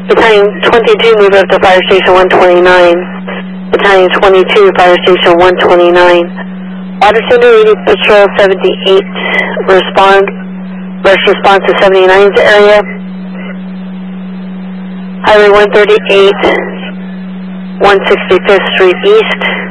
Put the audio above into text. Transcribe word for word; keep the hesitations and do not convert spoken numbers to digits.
Battalion twenty-two, move up to Fire Station one twenty-nine. Battalion twenty-two, Fire Station one twenty-nine. Water Center eighty Patrol seventy-eight, respond, rush response to seventy-nine's area. Highway one thirty-eight, one sixty-fifth Street East.